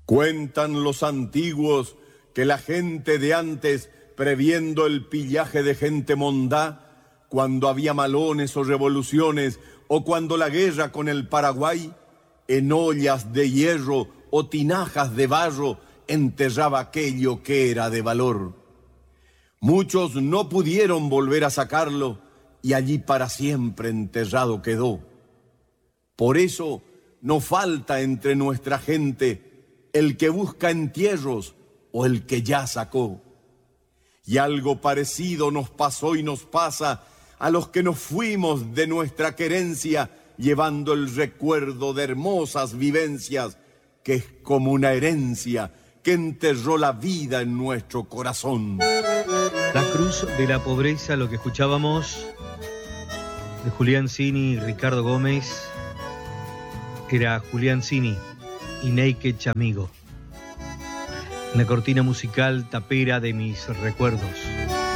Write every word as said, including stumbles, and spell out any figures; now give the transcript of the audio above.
Cuentan los antiguos que la gente de antes, previendo el pillaje de gente mondá, cuando había malones o revoluciones, o cuando la guerra con el Paraguay, en ollas de hierro o tinajas de barro enterraba aquello que era de valor. Muchos no pudieron volver a sacarlo y allí para siempre enterrado quedó. Por eso no falta entre nuestra gente el que busca entierros o el que ya sacó. Y algo parecido nos pasó y nos pasa a los que nos fuimos de nuestra querencia, llevando el recuerdo de hermosas vivencias, que es como una herencia que enterró la vida en nuestro corazón. La cruz de la pobreza, lo que escuchábamos de Julián Cini y Ricardo Gómez, era Julián Cini y Naked Chamigo. La cortina musical tapera de mis recuerdos.